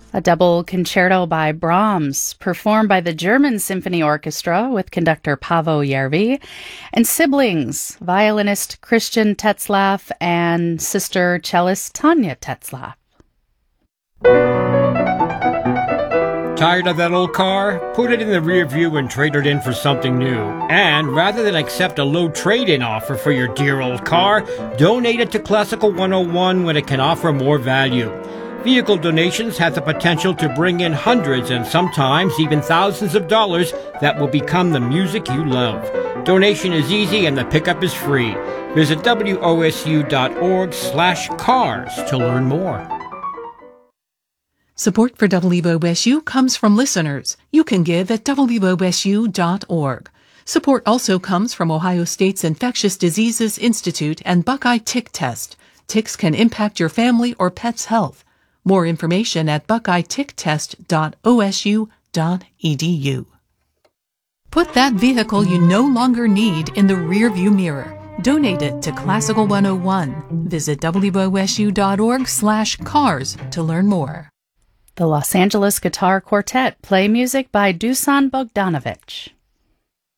A double concerto by Brahms, performed by the German Symphony Orchestra with conductor Paavo Järvi, and Siblings, violinist Christian Tetzlaff and sister cellist Tanya Tetzlaff. Tired of that old car? Put it in the rear view and trade it in for something new. And rather than accept a low trade-in offer for your dear old car, donate it to Classical 101 when it can offer more value. Vehicle donations have the potential to bring in hundreds and sometimes even thousands of dollars that will become the music you love. Donation is easy and the pickup is free. Visit wosu.org/cars to learn more. Support for WOSU comes from listeners. You can give at wosu.org. Support also comes from Ohio State's Infectious Diseases Institute and Buckeye Tick Test. Ticks can impact your family or pet's health. More information at buckeyeticktest.osu.edu. Put that vehicle you no longer need in the rearview mirror. Donate it to Classical 101. Visit wosu.org/cars to learn more. The Los Angeles Guitar Quartet play music by Dusan Bogdanovich.